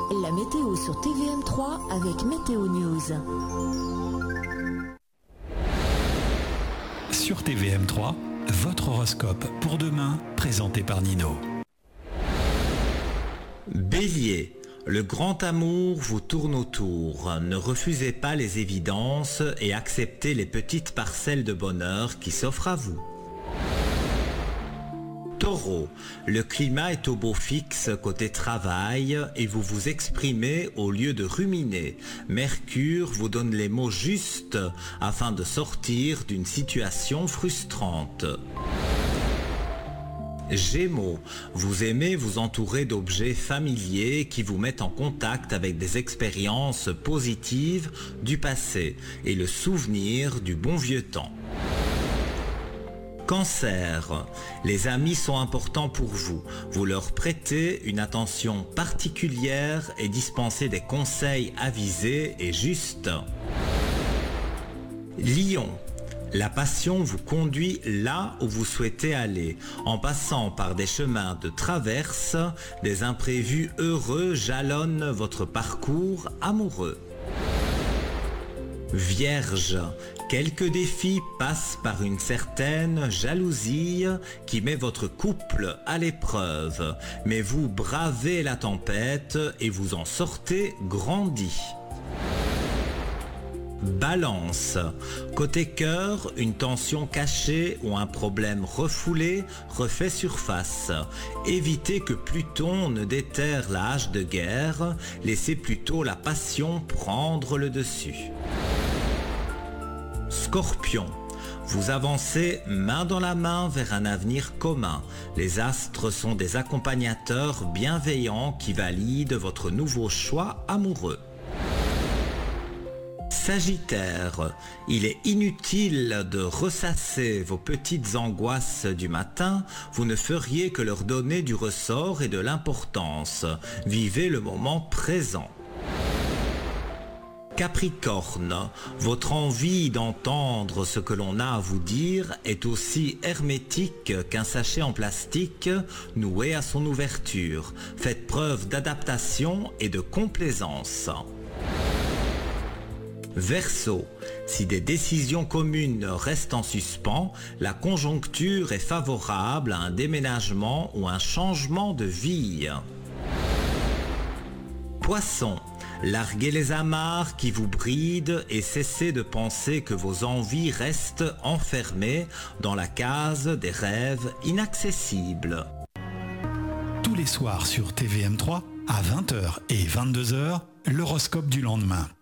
La météo sur TVM3 avec Météo News. Sur TVM3, votre horoscope pour demain, présenté par Nino. Bélier, le grand amour vous tourne autour. Ne refusez pas les évidences et acceptez les petites parcelles de bonheur qui s'offrent à vous. Taureau, le climat est au beau fixe côté travail et vous vous exprimez au lieu de ruminer. Mercure vous donne les mots justes afin de sortir d'une situation frustrante. Gémeaux, vous aimez vous entourer d'objets familiers qui vous mettent en contact avec des expériences positives du passé et le souvenir du bon vieux temps. Cancer, les amis sont importants pour vous. Vous leur prêtez une attention particulière et dispensez des conseils avisés et justes. Lion, la passion vous conduit là où vous souhaitez aller. En passant par des chemins de traverse, des imprévus heureux jalonnent votre parcours amoureux. Vierge, quelques défis passent par une certaine jalousie qui met votre couple à l'épreuve, mais vous bravez la tempête et vous en sortez grandi. Balance, côté cœur, une tension cachée ou un problème refoulé refait surface. Évitez que Pluton ne déterre la hache de guerre, laissez plutôt la passion prendre le dessus. Scorpion, vous avancez main dans la main vers un avenir commun. Les astres sont des accompagnateurs bienveillants qui valident votre nouveau choix amoureux. Sagittaire, il est inutile de ressasser vos petites angoisses du matin, vous ne feriez que leur donner du ressort et de l'importance. Vivez le moment présent. Capricorne, votre envie d'entendre ce que l'on a à vous dire est aussi hermétique qu'un sachet en plastique noué à son ouverture. Faites preuve d'adaptation et de complaisance. Verseau, si des décisions communes restent en suspens, la conjoncture est favorable à un déménagement ou un changement de vie. Poisson, larguez les amarres qui vous brident et cessez de penser que vos envies restent enfermées dans la case des rêves inaccessibles. Tous les soirs sur TVM3, à 20h et 22h, l'horoscope du lendemain.